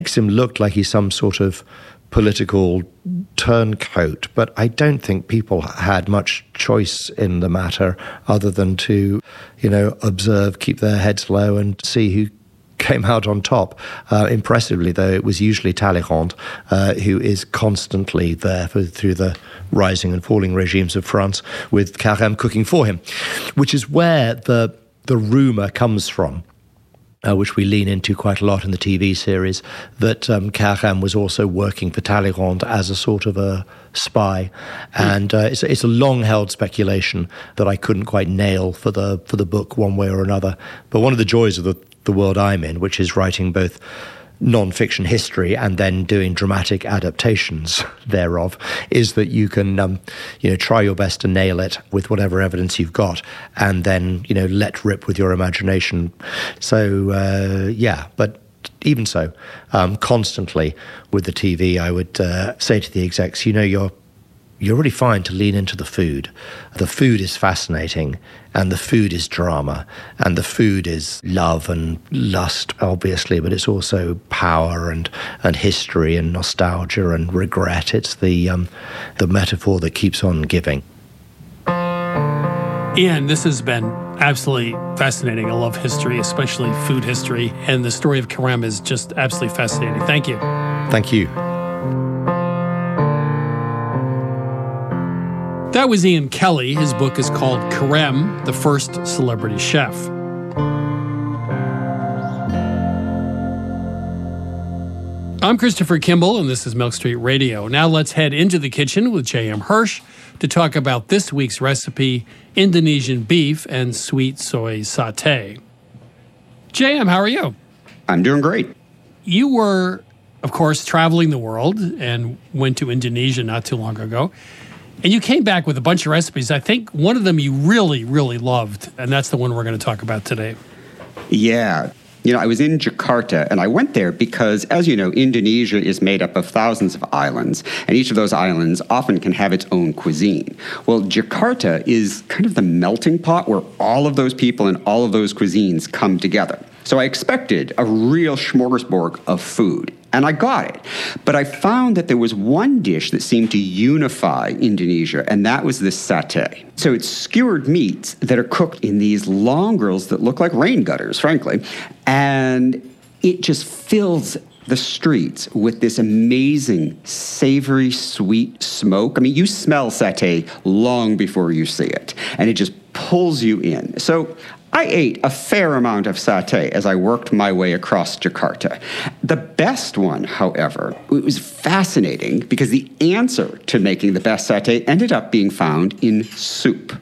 makes him look like he's some sort of political turncoat, but I don't think people had much choice in the matter other than to, observe, keep their heads low and see who came out on top. Impressively, though, it was usually Talleyrand, who is constantly there through the rising and falling regimes of France, with Carême cooking for him, which is where the rumour comes from, which we lean into quite a lot in the TV series, that Carême was also working for Talleyrand as a sort of a spy. And it's a long-held speculation that I couldn't quite nail for the book one way or another. But one of the joys of the world I'm in, which is writing both non-fiction history and then doing dramatic adaptations thereof, is that you can try your best to nail it with whatever evidence you've got, and then let rip with your imagination. So but even so, constantly with the TV, I would say to the execs, you're really fine to lean into the food. The food is fascinating, and the food is drama, and the food is love and lust, obviously, but it's also power and history and nostalgia and regret. It's the metaphor that keeps on giving. Ian, this has been absolutely fascinating. I love history, especially food history, and the story of Carême is just absolutely fascinating. Thank you. Thank you. That was Ian Kelly. His book is called Carême, the First Celebrity Chef. I'm Christopher Kimball, and this is Milk Street Radio. Now let's head into the kitchen with J.M. Hirsch to talk about this week's recipe, Indonesian beef and sweet soy sauté. J.M., how are you? I'm doing great. You were, of course, traveling the world and went to Indonesia not too long ago. And you came back with a bunch of recipes. I think one of them you really, really loved, and that's the one we're going to talk about today. Yeah. I was in Jakarta, and I went there because, as you know, Indonesia is made up of thousands of islands, and each of those islands often can have its own cuisine. Well, Jakarta is kind of the melting pot where all of those people and all of those cuisines come together. So I expected a real smorgasbord of food, and I got it. But I found that there was one dish that seemed to unify Indonesia, and that was this satay. So it's skewered meats that are cooked in these long grills that look like rain gutters, frankly, and it just fills the streets with this amazing, savory, sweet smoke. I mean, you smell satay long before you see it, and it just pulls you in. So I ate a fair amount of satay as I worked my way across Jakarta. The best one, however, it was fascinating because the answer to making the best satay ended up being found in soup.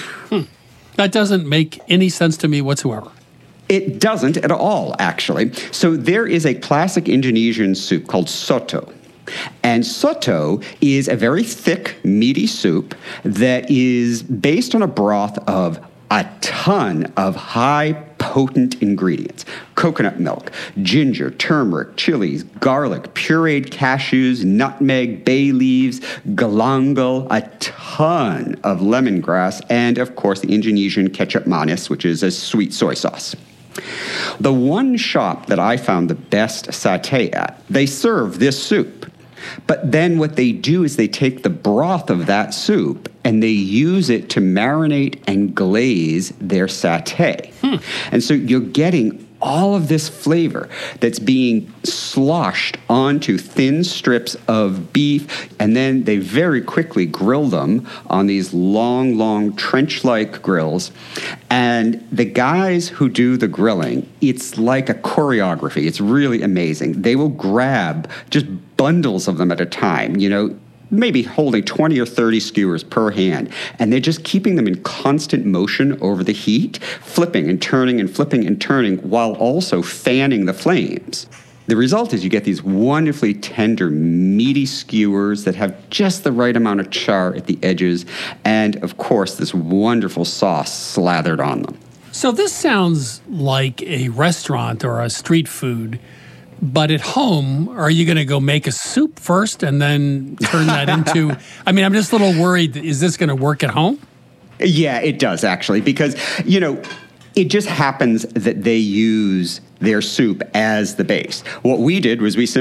That doesn't make any sense to me whatsoever. It doesn't at all, actually. So there is a classic Indonesian soup called soto. And soto is a very thick, meaty soup that is based on a broth of a ton of high, potent ingredients. Coconut milk, ginger, turmeric, chilies, garlic, pureed cashews, nutmeg, bay leaves, galangal, a ton of lemongrass, and, of course, the Indonesian ketchup manis, which is a sweet soy sauce. The one shop that I found the best satay at, they serve this soup. But then what they do is they take the broth of that soup and they use it to marinate and glaze their satay. And so you're getting all of this flavor that's being sloshed onto thin strips of beef, and then they very quickly grill them on these long trench-like grills. And the guys who do the grilling, it's like a choreography. It's really amazing. They will grab just bundles of them at a time, maybe holding 20 or 30 skewers per hand, and they're just keeping them in constant motion over the heat, flipping and turning and flipping and turning while also fanning the flames. The result is you get these wonderfully tender, meaty skewers that have just the right amount of char at the edges, and, of course, this wonderful sauce slathered on them. So this sounds like a restaurant or a street food. But at home, are you going to go make a soup first and then turn that into... I mean, I'm just a little worried. Is this going to work at home? Yeah, it does, actually, because, It just happens that they use their soup as the base. What we did was we simply